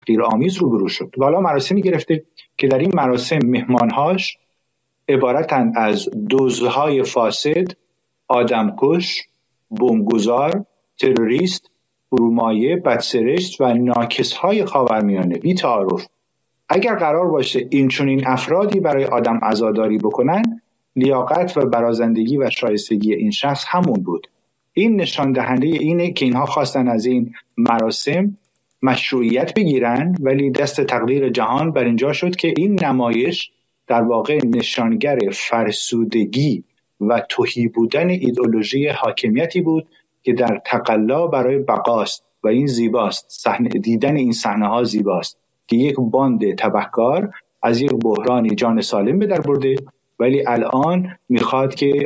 تحقیرآمیز روبرو شد. و حالا مراسمی گرفته که در این مراسم مهمانهاش عبارتند از دزدهای فاسد، آدمکش، بمبگذار، تروریست، فرومایه، بدسرشت و ناکسهای خاورمیانه بی تعارف. اگر قرار باشه این چنین افرادی برای آدم عزاداری بکنن، لیاقت و برازندگی و شایستگی این شخص همون بود. این نشان دهنده اینه که اینها خواستن از این مراسم مشروعیت بگیرن، ولی دست تقدیر جهان بر اینجا شد که این نمایش در واقع نشانگر فرسودگی و تهی بودن ایدئولوژی حاکمیتی بود که در تقلا برای بقاست و این زیباست. دیدن این صحنه‌ها زیباست که یک باند تبهکار از یک بحرانی جان سالم به در برده، ولی الان میخواد که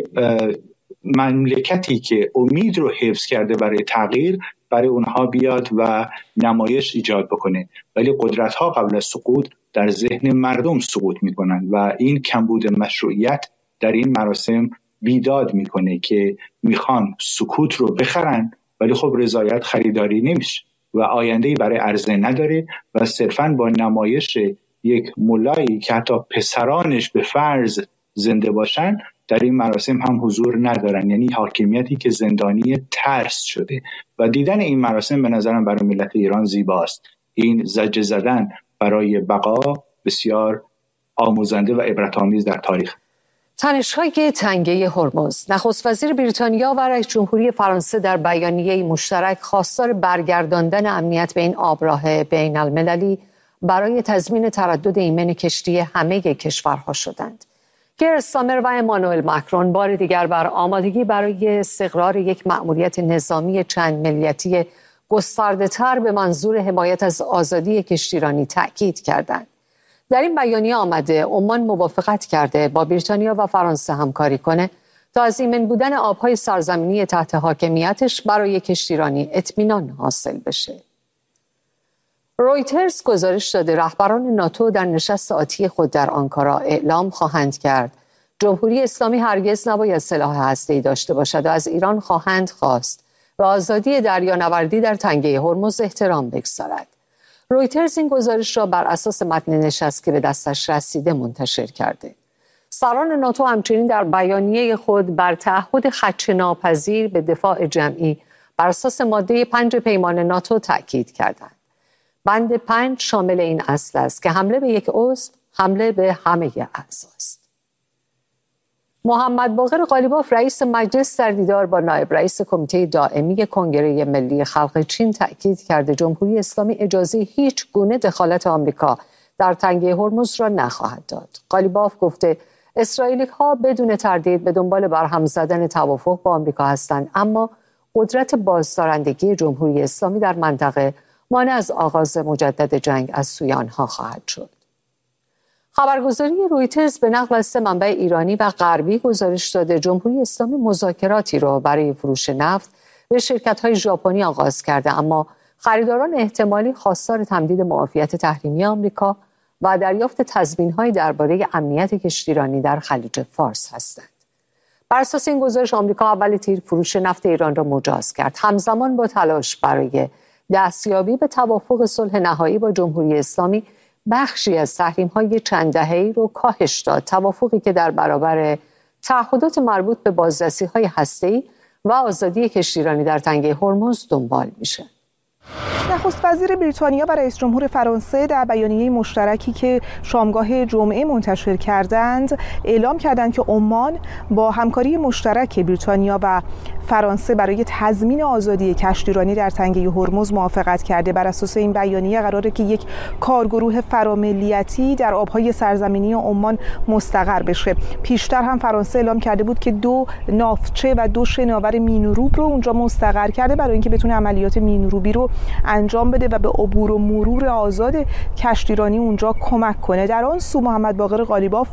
مملکتی که امید رو حفظ کرده برای تغییر برای اونها بیاد و نمایش ایجاد بکنه، ولی قدرت‌ها قبل از سقوط در ذهن مردم سقوط میکنن و این کمبود مشروعیت در این مراسم بیداد میکنه که میخوان سکوت رو بخرن، ولی خب رضایت خریداری نمیشه و آینده‌ای برای عرضه نداره و صرفاً با نمایش یک مولایی که حتی پسرانش به فرض زنده باشن در این مراسم هم حضور ندارن، یعنی حاکمیتی که زندانی ترس شده. و دیدن این مراسم به نظرم برای ملت ایران زیباست. این زجر زدن برای بقا بسیار آموزنده و عبرت‌آمیز در تاریخ. تنش‌های تنگه هرمز. نخست وزیر بریتانیا و رئیس جمهوری فرانسه در بیانیه مشترک خواستار برگرداندن امنیت به این آبراه بین المللی برای تضمین تردد ایمن کشتی همه کشورها شدند. کیر استارمر و امانوئل ماکرون بار دیگر بر آمادگی برای استقرار یک مأموریت نظامی چند ملیتی گسترده‌تر به منظور حمایت از آزادی کشتیرانی تأکید کردند. در این بیانیه آمده عمان موافقت کرده با بریتانیا و فرانسه همکاری کنه تا از ایمن بودن آبهای سرزمینی تحت حاکمیتش برای کشتیرانی اطمینان حاصل بشه. رویترز گزارش داده رهبران ناتو در نشست آتی خود در آنکارا اعلام خواهند کرد جمهوری اسلامی هرگز نباید سلاح هسته‌ای داشته باشد و از ایران خواهند خواست و آزادی دریانوردی در تنگه هرمز احترام بگذارد. رویترز این گزارش را بر اساس متن نشست که به دستش رسیده منتشر کرده. سران ناتو همچنین در بیانیه خود بر تعهد خدشه‌ناپذیر به دفاع جمعی بر اساس ماده 5 پیمان ناتو تأکید کردند. بند 5 شامل این اصل است که حمله به یک عضو حمله به همه اعضاست. محمد باقر قالیباف رئیس مجلس در دیدار با نایب رئیس کمیته دائمی کنگره ملی خلق چین تأکید کرده جمهوری اسلامی اجازه هیچ گونه دخالت آمریکا در تنگه هرمز را نخواهد داد. قالیباف گفته اسرائیلی‌ها بدون تردید به دنبال برهم زدن توافق با آمریکا هستند، اما قدرت بازدارندگی جمهوری اسلامی در منطقه مانع از آغاز مجدد جنگ از سوی آنها خواهد شد. خبرگزاری رویترز به نقل از 3 منبع ایرانی و غربی گزارش داده جمهوری اسلامی مذاکراتی را برای فروش نفت به شرکت‌های ژاپنی آغاز کرده، اما خریداران احتمالی خواستار تمدید معافیت تحریمی آمریکا و دریافت تضمین‌های درباره امنیت کشتیرانی در خلیج فارس هستند. بر اساس این گزارش آمریکا اول تیر فروش نفت ایران را مجاز کرد، همزمان با تلاش برای دستیابی به توافق صلح نهایی با جمهوری اسلامی بخشی از تحریم‌های چند دهه‌ای رو کاهش داد، توافقی که در برابر تعهدات مربوط به بازرسی‌های هسته‌ای و آزادی کشتیرانی در تنگه هرمز دنبال میشه. نخست وزیر بریتانیا و رئیس جمهور فرانسه در بیانیه مشترکی که شامگاه جمعه منتشر کردند اعلام کردند که عمان با همکاری مشترک بریتانیا و فرانسه برای تضمین آزادی کشتیرانی در تنگه هرمز موافقت کرده. بر اساس این بیانیه قراره که یک کارگروه فراملیتی در آبهای سرزمینی عمان مستقر بشه. پیشتر هم فرانسه اعلام کرده بود که 2 نافتچه و 2 شناور مینوروب رو اونجا مستقر کرده برای اینکه بتونه عملیات مینوروبی رو انجام بده و به عبور و مرور آزاد کشتیرانی اونجا کمک کنه. در آن سو محمد باقر قالیباف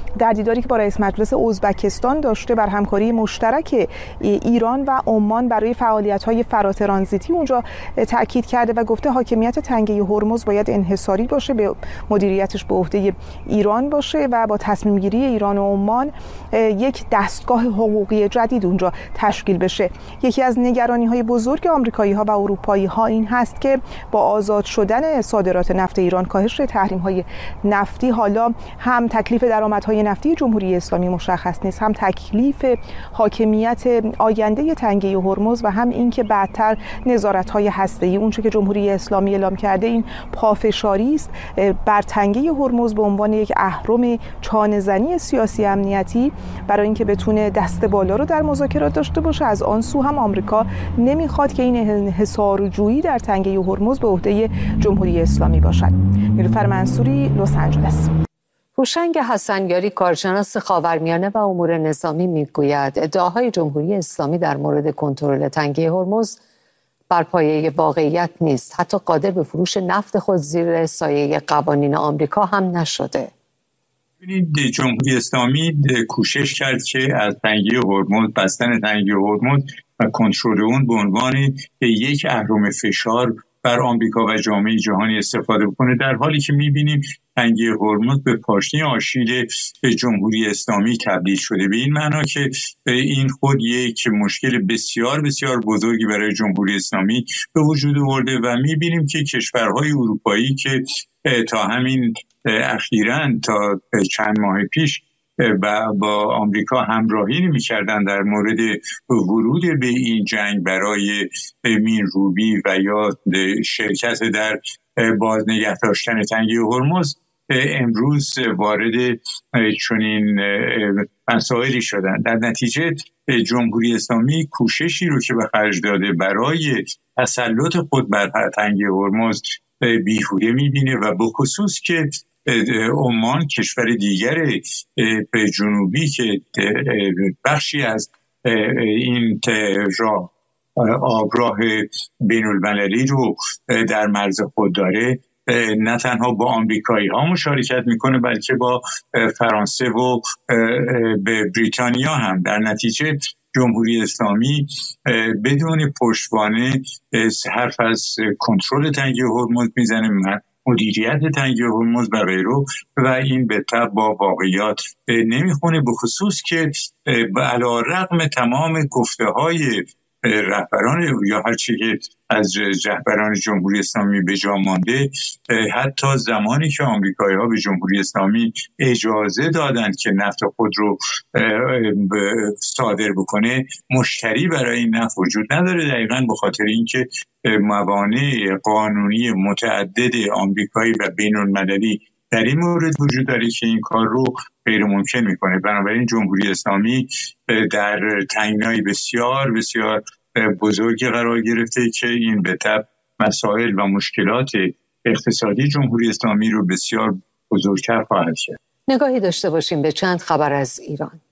در دیداری که با رئیس مجلس ازبکستان داشته بر همکاری مشترک ایران و عمان برای فعالیت‌های فراترانزیتی اونجا تاکید کرده و گفته حاکمیت تنگه هرمز باید انحصاری باشه، به مدیریتش به عهده ایران باشه و با تصمیم گیری ایران و عمان یک دستگاه حقوقی جدید اونجا تشکیل بشه. یکی از نگرانی‌های بزرگ آمریکایی‌ها و اروپایی‌ها این هست که با آزاد شدن صادرات نفت ایران، کاهش تحریم‌های نفتی، حالا هم تکلیف درآمدهای نفتی جمهوری اسلامی مشخص نیست، هم تکلیف حاکمیت آینده تنگه هرمز و هم اینکه بعدتر نظارت‌های هسته‌ای، اونچه که جمهوری اسلامی اعلام کرده این پافشاری است بر تنگه هرمز به عنوان یک اهرم چانه‌زنی سیاسی امنیتی برای اینکه بتونه دست بالا رو در مذاکرات داشته باشه. از آن سو هم آمریکا نمیخواد که این انحصارجویی در تنگه هرمز به عهده جمهوری اسلامی باشد. نیلوفر منصوری، لس آنجلس. هوشنگ حسنیاری، کارشناس خاورمیانه و امور نظامی، میگوید ادعاهای جمهوری اسلامی در مورد کنترل تنگه هرمز بر پایه واقعیت نیست. حتی قادر به فروش نفت خود زیر سایه قوانین آمریکا هم نشده. ببینید، جمهوری اسلامی کوشش کرد که از تنگه هرمز، بستن تنگه هرمز و کنترل اون به عنوان یک اهرم فشار بر آمریکا و جامعه جهانی استفاده بکنه، در حالی که می‌بینیم تنگه هرمز به پاشنه آشیل جمهوری اسلامی تبدیل شده. به این معنا که این خود یک مشکل بسیار بسیار بزرگی برای جمهوری اسلامی به وجود آورده و می‌بینیم که کشورهای اروپایی که تا همین اخیراً تا چند ماه پیش با آمریکا همراهی نمی‌کردند در مورد ورود به این جنگ برای مین‌روبی و یا شرکت در باز نگه داشتن تنگه هرمز، امروز وارد چنین مسائلی شدند. در نتیجه جمهوری اسلامی کوششی رو که به خرج داده برای تسلط خود بر تنگه هرمز بیهوده می‌بینه و به خصوص که عمان، کشور دیگر جنوبی که بخشی از این آبراه بین‌المللی رو در مرز خود داره، نه تنها با آمریکایی ها مشارکت میکنه بلکه با فرانسه و به بریتانیا هم. در نتیجه جمهوری اسلامی بدون پشتوانه حرف از کنترل تنگه هرمز میزنه، مدیریت تنگه هرمز و غیره، و این به تبع با واقعیات نمیخونه، به خصوص که علی‌رغم تمام گفته‌های رهبران یا هر چی که از رهبران جمهوری اسلامی به جا مانده، حتی زمانی که آمریکایی‌ها به جمهوری اسلامی اجازه دادند که نفت خود رو صادر بکنه، مشتری برای این نفت وجود نداره، دقیقاً به خاطر اینکه موانع قانونی متعدد آمریکایی و بین‌المللی در این مورد وجود داره که این کار رو غیر ممکن میکنه. بنابراین جمهوری اسلامی در تنگنای بسیار بسیار بزرگی قرار گرفته که این به تبع مسائل و مشکلات اقتصادی جمهوری اسلامی رو بسیار بزرگتر خواهد کرد. نگاهی داشته باشیم به چند خبر از ایران.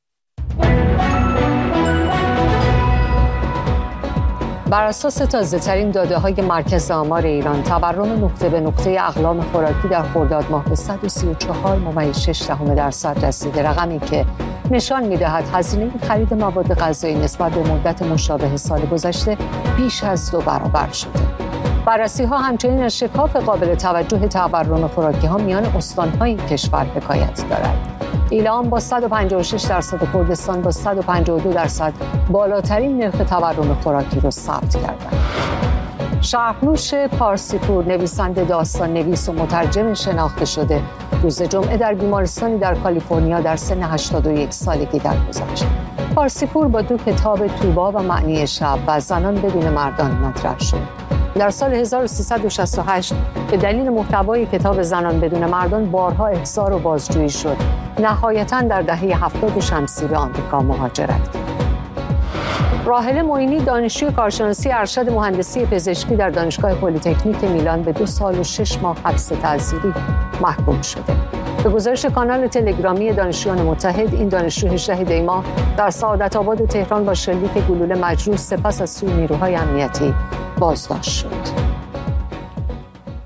بر اساس تازه‌ترین داده‌های مرکز آمار ایران، تورم نقطه به نقطه اقلام خوراکی در خرداد ماه به 134.6% رسیده، رقمی که نشان می‌دهد هزینه خرید مواد غذایی نسبت به مدت مشابه سال گذشته بیش از 2 برابر شده. بررسی‌ها همچنین از شکاف قابل توجه تورم خوراکی‌ها میان استان‌های کشور حکایت دارد. ایلام با 156%، کردستان با 152% بالاترین نرخ تورم خوراکی را ثبت کردند. شهرنوش پارسیپور، نویسنده داستان نویس و مترجم شناخته شده، روز جمعه در بیمارستانی در کالیفرنیا در سن 81 سالگی درگذشت. پارسیپور با 2 کتاب طوبا و معنی شب و زنان بدون مردان مطرح شد. در سال 1368 به دلیل محتوای کتاب زنان بدون مردان بارها احضار و بازجویی شد. نهایتاً در دهه 70 شمسی به آمریکا مهاجرت کرد. راحله معینی، دانشجوی کارشناسی ارشد مهندسی پزشکی در دانشگاه پلی‌تکنیک میلان، به 2 سال و 6 ماه حبس تعزیری محکوم شده. به گزارش کانال تلگرامی دانشجویان متحد، این دانشجو 18 دی ماه در سعادت آباد تهران با شلیک گلوله مجروح سپس از سوی نیروهای امنیتی بازداشت شد.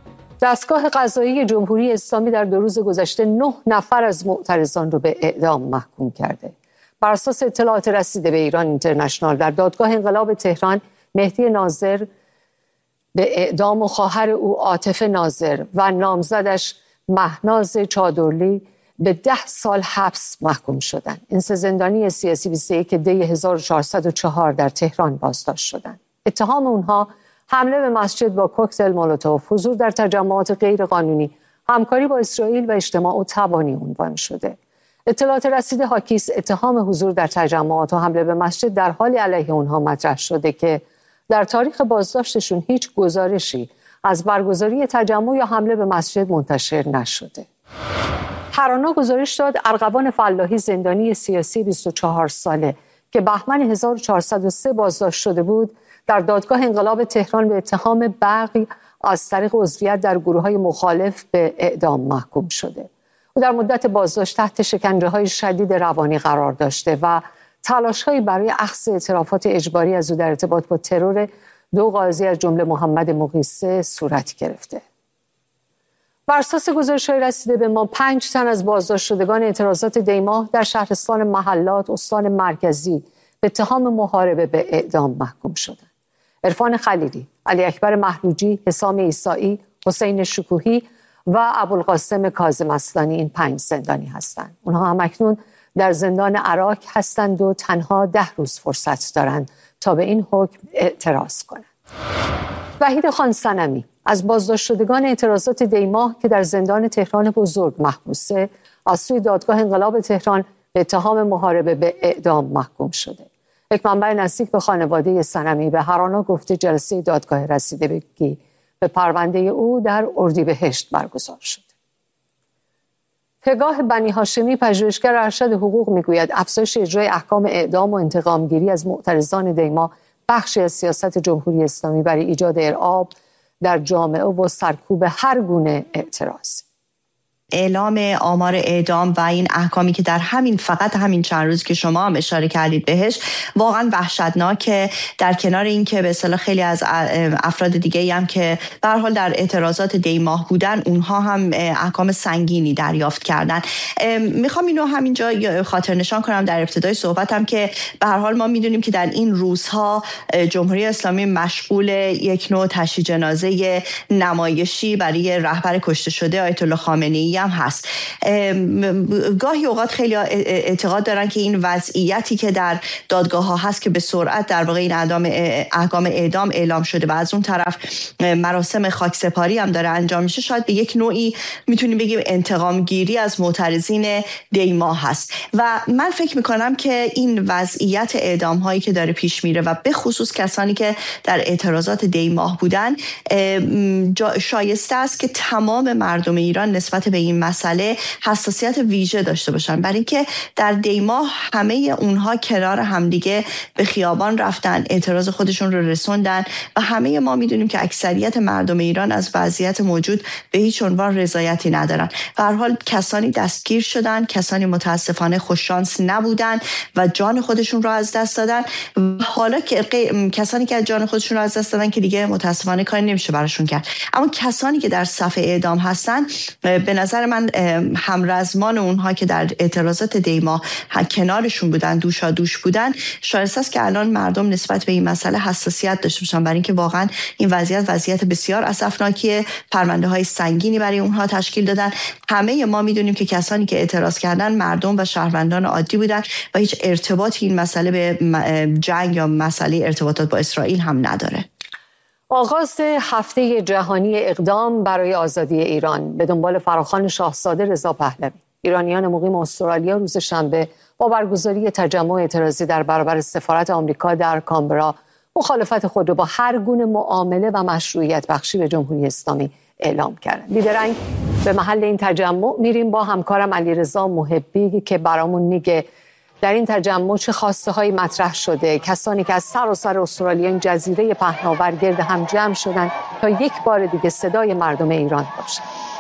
دستگاه قضایی جمهوری اسلامی در 2 روز گذشته 9 نفر از معترضان رو به اعدام محکوم کرده. بر اساس اطلاعات رسیده به ایران اینترنشنال، در دادگاه انقلاب تهران مهدی ناظر به اعدام و خواهر او عاطف ناظر و نامزدش مهناز چادرلی به 10 سال حبس محکوم شدند. این 3 زندانی سیاسی 21 دی 1404 در تهران بازداشت شدند. اتهام اونها حمله به مسجد با کوکتل مولوتوف، حضور در تجمعات غیرقانونی، همکاری با اسرائیل و اجتماع و تبانی عنوان شده. اطلاعات رسیده حاکی است اتهام حضور در تجمعات و حمله به مسجد در حالی علیه اونها مطرح شده که در تاریخ بازداشتشون هیچ گزارشی از برگزاری تجمع یا حمله به مسجد منتشر نشده. هرانا گزارش داد ارغوان فلاحی زندانی سیاسی 24 ساله که بهمن 1403 بازداشت شده بود، در دادگاه انقلاب تهران به اتهام بغی از طریق عضویت در گروه‌های مخالف به اعدام محکوم شده. او در مدت بازداشت تحت شکنجه‌های شدید روانی قرار داشته و تلاش‌هایی برای اخذ اعترافات اجباری از او در ارتباط با ترور 2 قاضی از جمله محمد مقیسه صورت گرفته. بر اساس گزارش‌های رسیده به ما 5 تن از بازداشت شدگان اعتراضات دیماه در شهرستان محلات استان مرکزی به اتهام محاربه به اعدام محکوم شدند. عرفان خلیلی، علی اکبر محروجی، حسام عیسایی، حسین شکوهی و ابوالقاسم کاظم اصلانی این 5 زندانی هستند. اونها هم اکنون در زندان عراق هستند و تنها 10 روز فرصت دارند تا به این حکم اعتراض کنند. وحید خان صنمی از بازداشت شدگان اعتراضات دیماه که در زندان تهران بزرگ محبوسه، از سوی دادگاه انقلاب تهران به اتهام محاربه به اعدام محکوم شده. یک منبع نزدیک به خانواده صنمی به هرانا گفته جلسه دادگاه رسیدگی به پرونده او در اردیبهشت برگزار شد. پگاه بنی هاشمی پژوهشگر ارشد حقوق میگوید افزایش اجرای احکام اعدام و انتقامگیری از معترضان دیما بخشی از سیاست جمهوری اسلامی برای ایجاد ارعاب در جامعه و سرکوب هر گونه اعتراض. اعلام آمار اعدام و این احکامی که در فقط همین چند روز که شما هم اشاره کردید بهش واقعا وحشتناکه، در کنار این که به اصطلاح خیلی از افراد دیگه‌ای هم که به هر حال در اعتراضات دیماه بودن اونها هم احکام سنگینی دریافت کردن. میخوام اینو همینجا خاطر نشان کنم در ابتدای صحبتم که به هر حال ما میدونیم که در این روزها جمهوری اسلامی مشغول یک نوع تشییع جنازه نمایشی برای رهبر کشته شده آیت الله خامنه‌ای هم هست. گاهی اوقات خیلی اعتقاد دارن که این وضعیتی که در دادگاه ها هست که به سرعت در واقع این احکام اعدام اعلام شده و از اون طرف مراسم خاکسپاری هم داره انجام میشه، شاید به یک نوعی میتونیم بگیم انتقام گیری از معترضین دیما هست و من فکر میکنم که این وضعیت اعدام هایی که داره پیش میره و به خصوص کسانی که در اعتراضات دیما بودن شایسته است که تمام مردم ایران نسبت به این مسئله حساسیت ویژه داشته باشن، برای اینکه در دیما همه اونها کنار همدیگه به خیابان رفتن، اعتراض خودشون رو رسوندن و همه ما میدونیم که اکثریت مردم ایران از وضعیت موجود به هیچ عنوان رضایتی ندارن. به هر حال کسانی دستگیر شدن، کسانی متاسفانه خوششانس نبودن و جان خودشون رو از دست دادن. حالا که کسانی که جان خودشون رو از دست دادن که دیگه متاسفانه کاری نمیشه براشون کرد، اما کسانی که در صف اعدام هستن به نظر من همرزمان اونها که در اعتراضات دیما کنارشون بودن، دوشا دوش بودن، شایسته است که الان مردم نسبت به این مسئله حساسیت داشته باشن، برای اینکه واقعا این وضعیت بسیار اسفناکیه، پرونده های سنگینی برای اونها تشکیل دادن. همه ما میدونیم که کسانی که اعتراض کردن مردم و شهروندان عادی بودن و هیچ ارتباطی این مسئله به جنگ یا مسئله ارتباطات با اسرائیل هم نداره. آغاز هفته جهانی اقدام برای آزادی ایران به دنبال فراخوان شاهزاده رضا پهلوی. ایرانیان مقیم استرالیا روز شنبه با برگزاری تجمع اعتراضی در برابر سفارت آمریکا در کانبرا مخالفت خود را با هر گونه معامله و مشروعیت بخشی به جمهوری اسلامی اعلام کردند. بیدرنگ به محل این تجمع میریم با همکارم علیرضا محبی که برامون میگه در این تجمع چه خواسته هایی مطرح شده، کسانی که از سراسر استرالیا این جزیره پهناور گرد هم جمع شدن تا یک بار دیگه صدای مردم ایران باشن.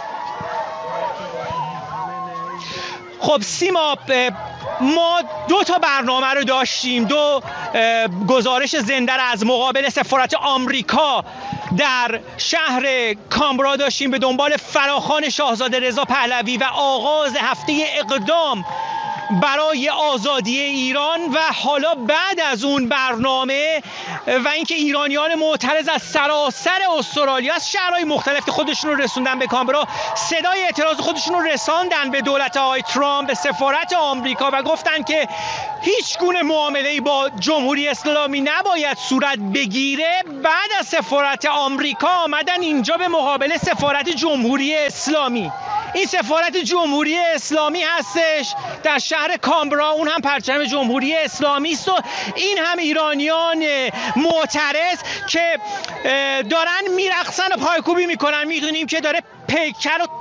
خب سیما، ما 2 تا برنامه رو داشتیم، 2 گزارش زنده از مقابل سفارت آمریکا در شهر کامبرا داشتیم به دنبال فراخوان شاهزاده رضا پهلوی و آغاز هفته اقدام برای آزادی ایران و حالا بعد از اون برنامه و اینکه ایرانیان معترض از سراسر استرالیا از شهرهای مختلف که خودشون رو رسوندن به کامبرا صدای اعتراض خودشون رو رساندن به دولت آقای ترامپ، به سفارت آمریکا و گفتن که هیچ گونه معامله‌ای با جمهوری اسلامی نباید صورت بگیره. بعد از سفارت آمریکا آمدن اینجا به مقابل سفارت جمهوری اسلامی. این سفارت جمهوری اسلامی هستش در شهر کامبرا، اون هم پرچم جمهوری اسلامی است و این هم ایرانیان معترض که دارن میرقصن و پایکوبی میکنن. میدونیم که داره پیکر و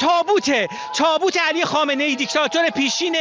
تابوت علی خامنه‌ای دیکتاتور پیشین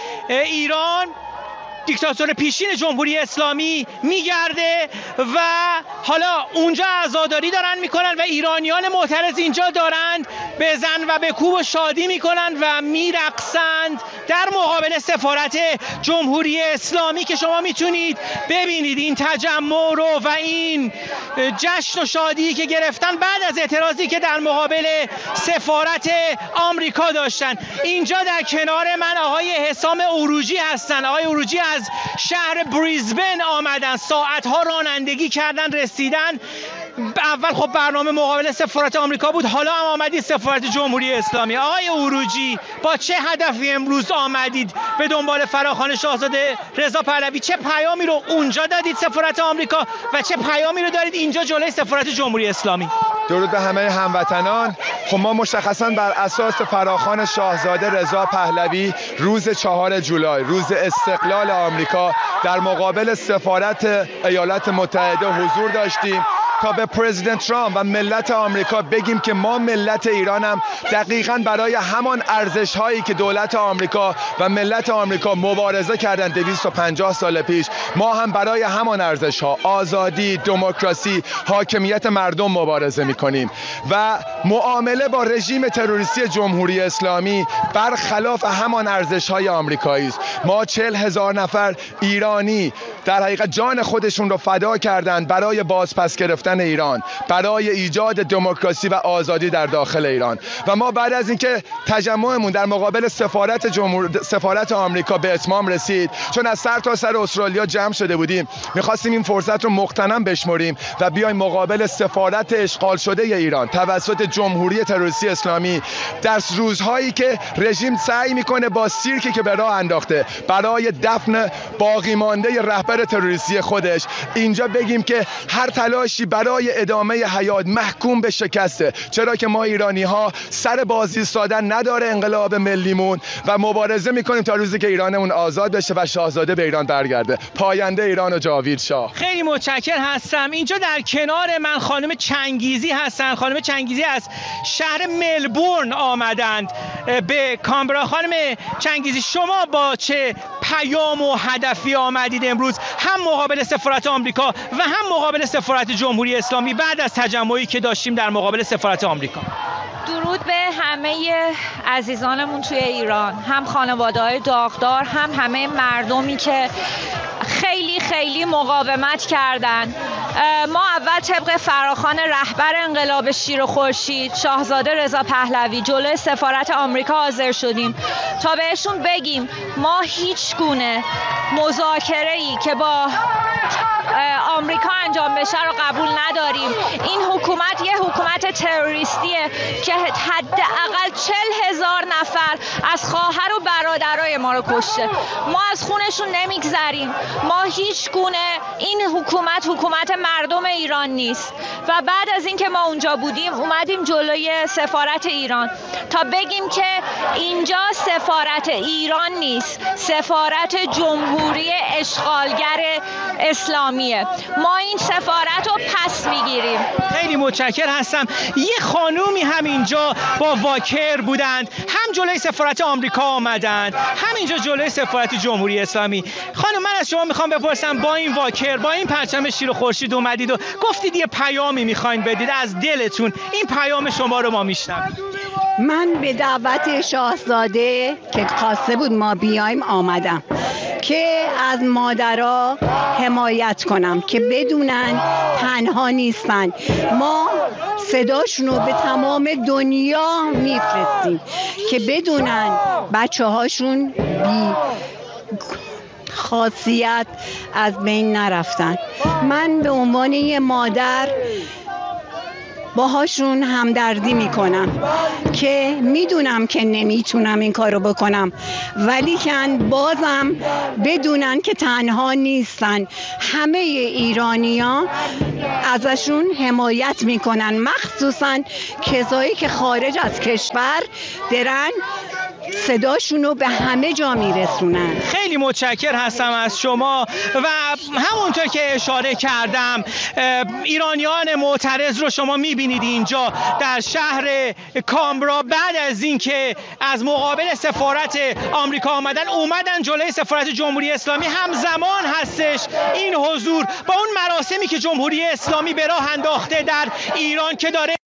ایران، دیکتاتور پیشین جمهوری اسلامی میگرده و حالا اونجا عزاداری دارن میکنن و ایرانیان معترض اینجا دارن بزن و به کوب و شادی میکنن و میرقصند در مقابل سفارت جمهوری اسلامی که شما میتونید ببینید این تجمع رو و این جشن و شادی که گرفتن بعد از اعتراضی که در مقابل سفارت آمریکا داشتن. اینجا در کنار من آقای حسام عروجی هستن. آقای عروجی از شهر بریزبن آمدن، ساعتها رانندگی کردن رسیدن. اول خب برنامه مقابل سفارت آمریکا بود، حالا هم آمدید سفارت جمهوری اسلامی. آقای عروجی با چه هدفی امروز آمدید به دنبال فراخوان شاهزاده رضا پهلوی؟ چه پیامی رو اونجا دادید سفارت آمریکا و چه پیامی رو دارید اینجا جلوی سفارت جمهوری اسلامی؟ درود به همه هموطنان. خب ما مشخصاً بر اساس فراخوان شاهزاده رضا پهلوی روز 4 جولای، روز استقلال آمریکا، در مقابل سفارت ایالات متحده حضور داشتیم تا به پرزیدنت ترامپ و ملت آمریکا بگیم که ما ملت ایران هم دقیقاً برای همان ارزش‌هایی که دولت آمریکا و ملت آمریکا مبارزه کردن 250 سال پیش، ما هم برای همان ارزش‌ها، آزادی، دموکراسی، حاکمیت مردم مبارزه می‌کنیم و معامله با رژیم تروریستی جمهوری اسلامی برخلاف همان ارزش‌های آمریکایی است. ما 40,000 نفر ایرانی در حقیقت جان خودشون رو فدا کردن برای بازپس گرفتن ایران، برای ایجاد دموکراسی و آزادی در داخل ایران و ما بعد از اینکه تجمعمون در مقابل سفارت آمریکا به اتمام رسید، چون از سر تا سر استرالیا جمع شده بودیم، می‌خواستیم این فرصت رو مغتنم بشمریم و بیایم مقابل سفارت اشغال شده ایران توسط جمهوری تروریستی اسلامی در روزهایی که رژیم سعی می‌کنه با سیرکی که به راه انداخته برای دفن باقی مانده رهبر تروریستی خودش اینجا بگیم که هر تلاشی برای ادامه حیات محکوم به شکسته، چرا که ما ایرانی ها سر بازی ایستادن نداره انقلاب ملیمون و مبارزه میکنیم تا روزی که ایرانمون آزاد بشه و شاهزاده به ایران برگرده. پاینده ایران و جاوید شاه. خیلی متشکرم هستم. اینجا در کنار من خانم چنگیزی هستن. خانم چنگیزی از شهر ملبورن آمدند به کامبرا. خانم چنگیزی، شما با چه پیام و هدفی آمدید امروز هم مقابل سفارت آمریکا و هم مقابل سفارت جمهوری اسلامی بعد از تجمعی که داشتیم در مقابل سفارت آمریکا؟ درود به همه عزیزانمون توی ایران، هم خانواده‌های داغدار، هم همه مردمی که خیلی خیلی مقاومت کردن. ما اول طبق فراخوان رهبر انقلاب شیر و خورشید شاهزاده رضا پهلوی جلوی سفارت آمریکا حاضر شدیم تا بهشون بگیم ما هیچ گونه مذاکره‌ای که با آمریکا انجام بشه رو قبول نداریم. این حکومت یه حکومت تروریستیه که حداقل 40,000 نفر از خواهر و برادرای ما رو کشته. ما از خونشون نمیگذریم. ما هیچ گونه این حکومت مردم ایران نیست و بعد از اینکه ما اونجا بودیم اومدیم جلوی سفارت ایران تا بگیم که اینجا سفارت ایران نیست، سفارت جمهوری اشغالگر اسلامیه. ما این سفارت رو پس میگیریم. خیلی متشکرم هستم. یه خانومی هم اینجا با واکر بودند، هم جلوی سفارت آمریکا آمدند، همینجا جلوی سفارت جمهوری اسلامی. خانم، من از شما میخوام بپرسم، با این واکر، با این پرچم شیر و خورشید اومدید و گفتید یه پیامی میخواین بدید از دلتون، این پیام شما رو ما میشنویم. من به دعوت شاهزاده که خواسته بود ما بیایم آمدم که از مادرها حمایت کنم که بدونن تنها نیستن. ما صداشونو به تمام دنیا میفرستیم که بدونن بچه هاشون بی خاصیت از بین نرفتن. من به عنوان یه مادر باهاشون همدردی میکنم که میدونم که نمیتونم این کارو بکنم، ولی که بازم بدونن که تنها نیستن. همه ایرانی‌ها ازشون حمایت میکنن، مخصوصا کسایی که خارج از کشور درن صداشونو به همه جا میرسونن. خیلی متشکر هستم از شما و همونطور که اشاره کردم ایرانیان معترض رو شما میبینید اینجا در شهر کامبرا بعد از اینکه از مقابل سفارت آمریکا اومدن جلوی سفارت جمهوری اسلامی. همزمان هستش این حضور با اون مراسمی که جمهوری اسلامی به راه انداخته در ایران که داره.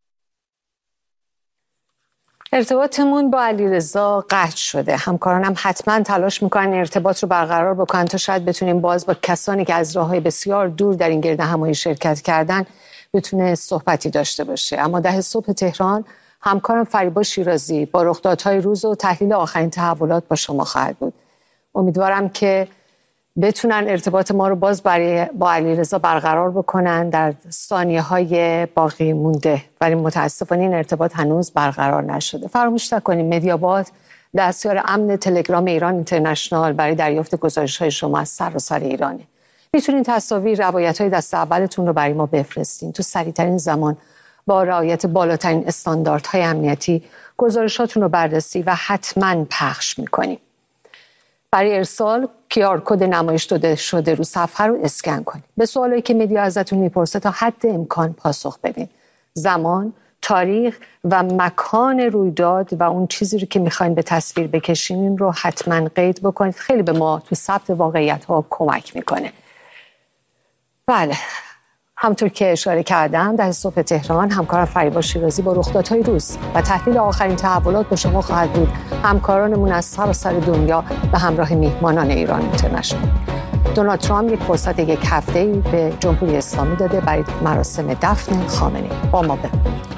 ارتباطمون با علیرضا قطع شده. همکارانم حتما تلاش میکنن ارتباط رو برقرار بکنن تا شاید بتونیم باز با کسانی که از راههای بسیار دور در این گرد همایی شرکت کردن بتونه صحبتی داشته باشه. اما 10 صبح تهران همکارم فریبا شیرازی با رخدادهای روز و تحلیل آخرین تحولات با شما خواهد بود. امیدوارم که بتونن ارتباط ما رو باز با علیرضا برقرار بکنن در ثانیه‌های باقی مونده، ولی متاسفانه این ارتباط هنوز برقرار نشده. فراموش نکنید مدیاباد دستیار امن تلگرام ایران اینترنشنال برای دریافت گزارش‌های شما از سراسر ایرانه. میتونید تصاویر روایت‌های دست اولتون رو برای ما بفرستین. تو سریع‌ترین زمان با رعایت بالاترین استانداردهای امنیتی گزارشاتون رو بررسی و حتما پخش می‌کنیم. برای ارسال QR کد نمایش داده شده رو صفحه رو اسکن کنید. به سوالایی که مدیا ازتون میپرسه تا حد امکان پاسخ بدین. زمان، تاریخ و مکان رویداد و اون چیزی رو که میخواین به تصویر بکشین رو حتما قید بکنید. خیلی به ما تو ثبت واقعیت‌ها کمک میکنه. بله، همطور که اشاره کردم 10 صبح تهران همکارم فریبا شیرازی با رخدادهای روز و تحلیل آخرین تحولات با شما خواهد بود. همکارانمون از سراسر دنیا به همراه میهمانان ایران اینترنشنال. دونالد ترامپ یک فرصت 1 هفته‌ای به جمهوری اسلامی داده برای مراسم دفن خامنه‌ای. با ما بمونید.